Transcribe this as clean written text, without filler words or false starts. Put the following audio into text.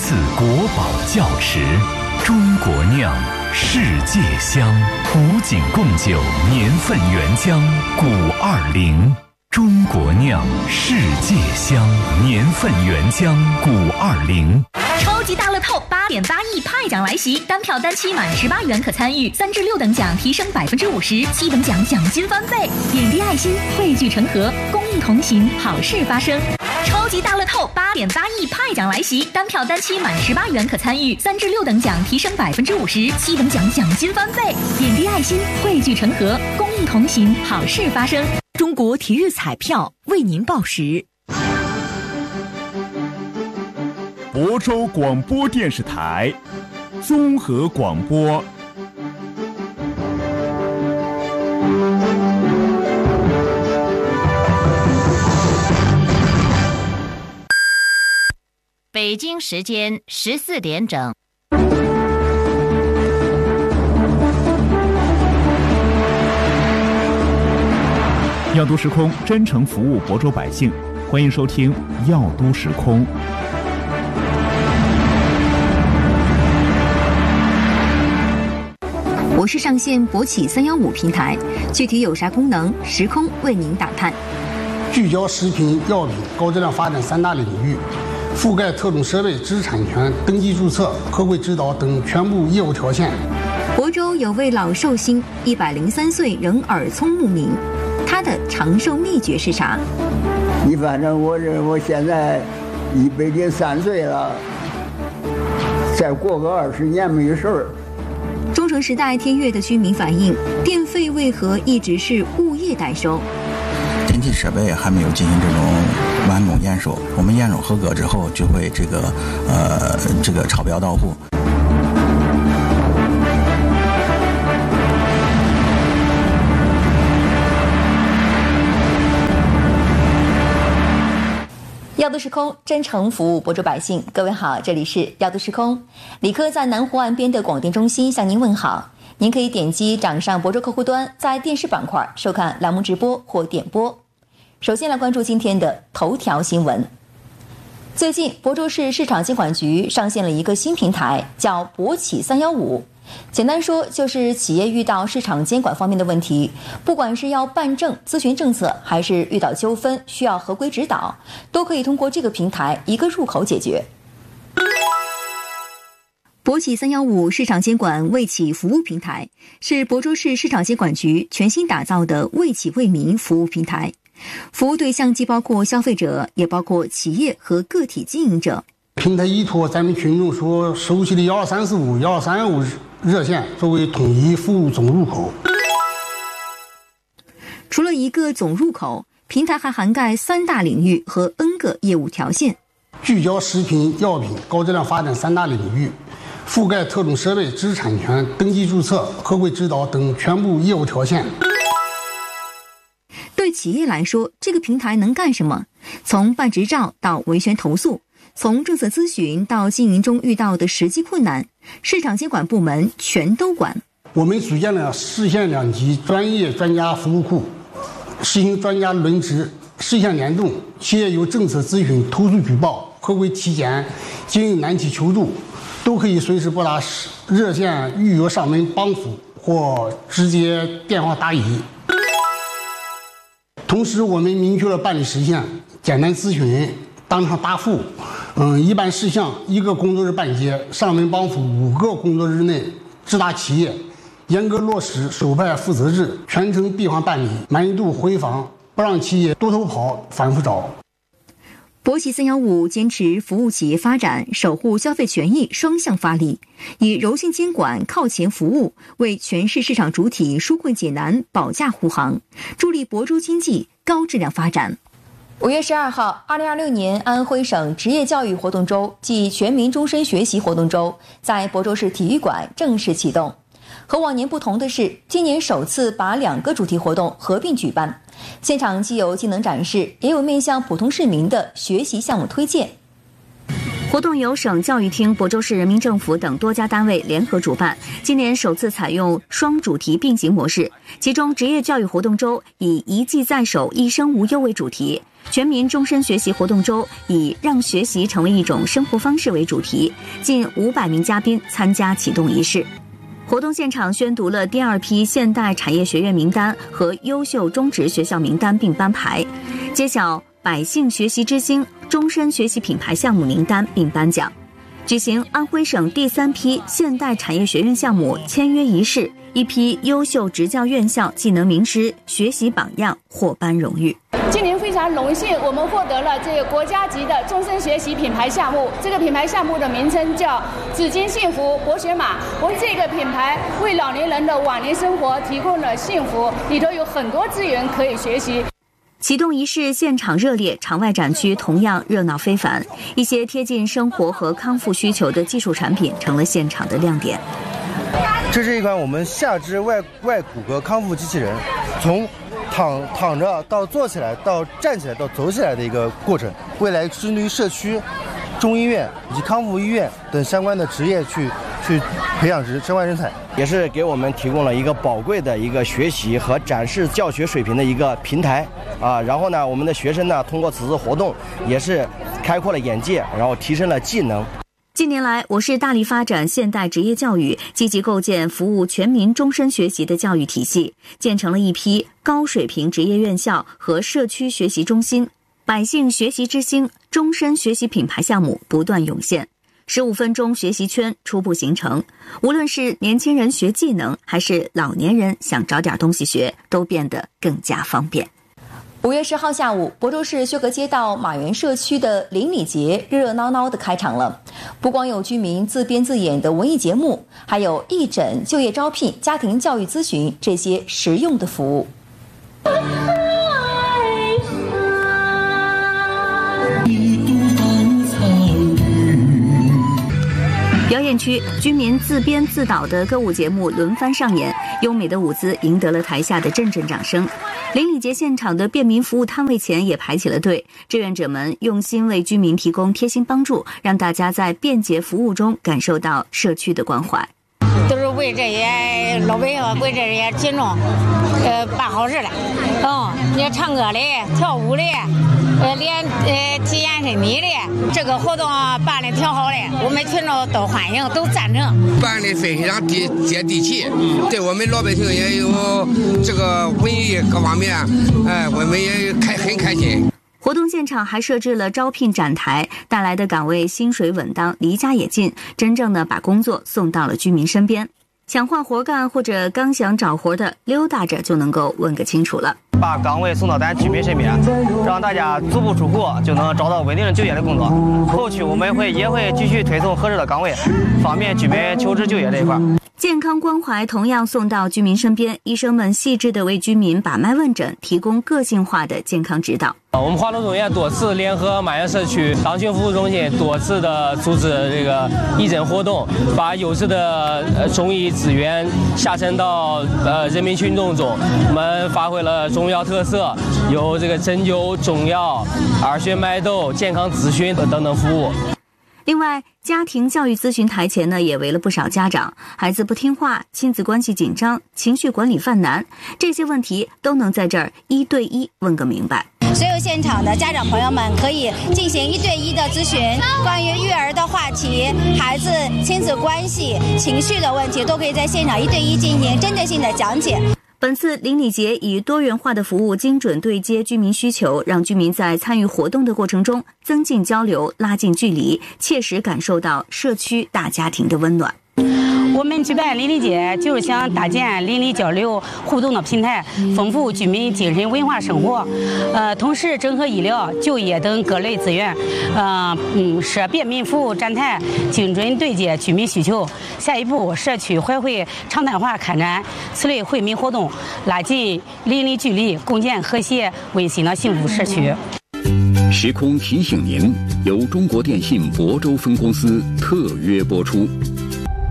次国宝窖池，中国酿，世界香。古井贡酒年份原浆古20，中国酿，世界香，年份原浆古20。 超级大乐透8.8亿派奖来袭，单票单期满18元可参与，3至6等奖提升50%，7等奖奖金翻倍。点滴爱心，汇聚成河，公益同行，好事发生。超级大乐透8.8亿派奖来袭，单票单期满18元可参与，3至6等奖提升50%，7等奖奖金翻倍。点滴爱心，汇聚成河，公益同行，好事发生。 中国体育彩票为您报时。 亳州广播电视台综合广播。 北京时间14点整。 耀都时空真诚服务亳州百姓，欢迎收听耀都时空。 我市上线博企315平台，具体有啥功能？时空为您打探。 聚焦食品药品高质量发展3大领域，覆盖特种设备知识产权、登记注册、合规指导等全部业务条线。 亳州有位老寿星，103岁仍耳聪目明，他的长寿秘诀是啥？ 反正我现在103岁了，再过个20年没事儿。 中城时代天悦的居民反映，电费为何一直是物业代收？ 电气设备还没有进行这种完工验收，我们验收合格之后就会这个超标到户。 耀都时空真诚服务亳州百姓，各位好，这里是耀都时空。李科在南湖岸边的广电中心向您问好。您可以点击掌上亳州客户端，在电视板块收看栏目直播或点播。首先来关注今天的头条新闻。最近，亳州市市场监管局上线了一个新平台，叫博企315。简单说，就是企业遇到市场监管方面的问题，不管是要办证、咨询政策，还是遇到纠纷需要合规指导，都可以通过这个平台一个入口解决。博企315市场监管为企服务平台是亳州市市场监管局全新打造的为企为民服务平台，服务对象既包括消费者，也包括企业和个体经营者。 平台依托咱们群众所熟悉的12345、12315热线作为统一服务总入口。 除了一个总入口，平台还涵盖3大领域和 N 个业务条线， 聚焦食品药品高质量发展3大领域，覆盖特种设备知识产权、登记注册、合规指导等全部业务条线。 对企业来说，这个平台能干什么？从办执照到维权投诉，从政策咨询到经营中遇到的实际困难，市场监管部门全都管。 我们组建了市县2级专业专家服务库，实行专家轮值、事项联动，企业有政策咨询、投诉举报、合规体检、经营难题求助，都可以随时拨打热线预约上门帮扶或直接电话答疑。同时，我们明确了办理时限：简单咨询、当场答复，一般事项1个工作日办结，上门帮扶5个工作日内直达企业，严格落实首派负责制，全程闭环办理，满意度回访，不让企业多头跑、反复找。 博企315坚持服务企业发展、守护消费权益双向发力，以柔性监管、靠前服务，为全市市场主体纾困解难、保驾护航，助力亳州经济高质量发展。5月12号，2026年安徽省职业教育活动周暨全民终身学习活动周在亳州市体育馆正式启动。和往年不同的是，今年首次把2个主题活动合并举办，现场既有技能展示，也有面向普通市民的学习项目推荐。活动由省教育厅、亳州市人民政府等多家单位联合主办，今年首次采用双主题并行模式。其中，职业教育活动周以一技在手、一生无忧为主题， 全民终身学习活动周以让学习成为一种生活方式为主题，近500名嘉宾参加启动仪式。活动现场宣读了第2批现代产业学院名单和优秀中职学校名单并颁牌，揭晓百姓学习之星终身学习品牌项目名单并颁奖，举行安徽省第3批现代产业学院项目签约仪式，1批优秀职教院校技能名师学习榜样获颁荣誉。 今年非常荣幸，我们获得了这个国家级的终身学习品牌项目。这个品牌项目的名称叫紫金幸福博学马。我们这个品牌为老年人的晚年生活提供了幸福，里头有很多资源可以学习。 启动仪式现场热烈，场外展区同样热闹非凡，一些贴近生活和康复需求的技术产品成了现场的亮点。 这是一款我们下肢外骨骼康复机器人，从躺着到坐起来到站起来到走起来的一个过程。未来针对于社区、中医院以及康复医院等相关的职业去培养相关人才， 也是给我们提供了一个宝贵的一个学习和展示教学水平的一个平台啊。然后呢，我们的学生呢通过此次活动也是开阔了眼界，然后提升了技能。 近年来，我市大力发展现代职业教育，积极构建服务全民终身学习的教育体系，建成了一批高水平职业院校和社区学习中心，百姓学习之星终身学习品牌项目不断涌现，15分钟学习圈初步形成。无论是年轻人学技能，还是老年人想找点东西学，都变得更加方便。 5月10号下午，亳州市薛河街道马园社区的邻里节热热闹闹地开场了。不光有居民自编自演的文艺节目，还有义诊、就业招聘、家庭教育咨询这些实用的服务。 表演区，居民自编自导的歌舞节目轮番上演，优美的舞姿赢得了台下的阵阵掌声。邻里节现场的便民服务摊位前也排起了队，志愿者们用心为居民提供贴心帮助，让大家在便捷服务中感受到社区的关怀。 都是为这些老百姓、为这些群众，办好事了。你唱歌的、跳舞的，连体验身体的，这个活动办的挺好的，我们群众都欢迎，都赞成。 办的非常接地气，对我们老百姓也有这个文艺各方面，我们也很开心。 活动现场还设置了招聘展台，带来的岗位薪水稳当，离家也近，真正的把工作送到了居民身边。想换活干或者刚想找活的，溜达着就能够问个清楚了。 把岗位送到咱居民身边，让大家足不出户就能找到稳定的就业的工作。后续我们也会继续推送合适的岗位，方便居民求职就业这一块。 健康关怀同样送到居民身边，医生们细致地为居民把脉问诊，提供个性化的健康指导。 我们华东中医院多次联合马园社区党群服务中心多次的组织这个义诊活动，把优质的中医资源下沉到人民群众中。我们发挥了中药特色，有这个针灸、中药、二穴脉斗、健康咨询等等服务。 另外，家庭教育咨询台前呢，也围了不少家长，孩子不听话、亲子关系紧张、情绪管理犯难，这些问题都能在这儿1对1问个明白。 所有现场的家长朋友们可以进行1对1的咨询，关于育儿的话题、孩子亲子关系、情绪的问题，都可以在现场1对1进行针对性的讲解。 本次邻里节以多元化的服务精准对接居民需求，让居民在参与活动的过程中增进交流、拉近距离，切实感受到社区大家庭的温暖。 我们举办邻里节就是想搭建邻里交流互动的平台，丰富居民精神文化生活，同时整合医疗、就业等各类资源，设便民服务展台，精准对接居民需求。下一步，社区还会常态化开展此类惠民活动，拉近邻里距离，共建和谐温馨的幸福社区。 时空提醒您，由中国电信亳州分公司特约播出。